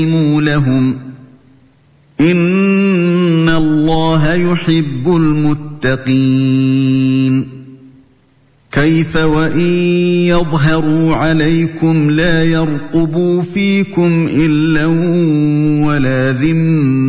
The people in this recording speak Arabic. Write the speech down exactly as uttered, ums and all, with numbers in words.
لهم إن الله يحب المتقين كيف وإن يظهروا عليكم لا يرقبوا فيكم إلا ولا ذمة